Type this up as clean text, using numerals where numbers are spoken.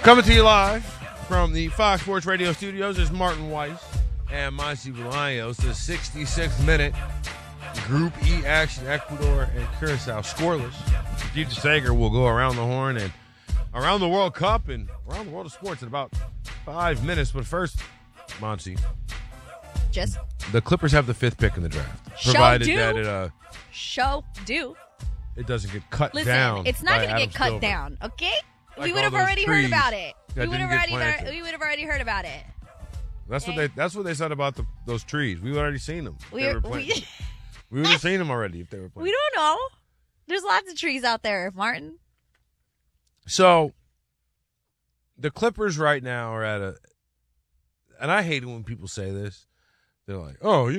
Coming to you live from the Fox Sports Radio studios is Martin Weiss and Monty Bolaños. The 66th minute Group E action, Ecuador and Curacao scoreless. DJ Sager will go around the horn and around the World Cup and around the world of sports in about 5 minutes. But first, Monty, just the Clippers have the 5th pick in the draft, provided that it doesn't get cut down. Listen, it's not going to get cut down, okay? Like we would have already heard about it. We would have already heard about it. That's okay? what they said about those trees. We already seen them. We would have seen them already if they were planted. We don't know. There's lots of trees out there, Martin. So, the Clippers right now are at and I hate it when people say this. They're like, oh,